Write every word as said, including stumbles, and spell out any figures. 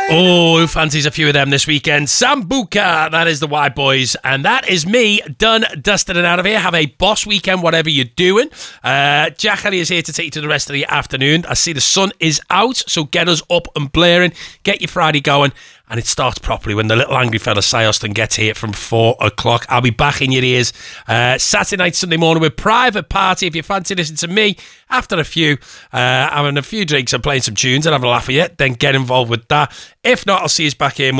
Oh, who fancies a few of them this weekend? Sambuca, that is the White Boys. And that is me, done, dusted and out of here. Have a boss weekend, whatever you're doing. Uh, Jack Ellie is here to take you to the rest of the afternoon. I see the sun is out, so get us up and blaring. Get your Friday going. And it starts properly when the little angry fella Si Austin gets here from four o'clock. I'll be back in your ears uh, Saturday night, Sunday morning with Private Party. If you fancy listening to me after a few, uh, having a few drinks and playing some tunes and having a laugh at you, then get involved with that. If not, I'll see you back here Monday.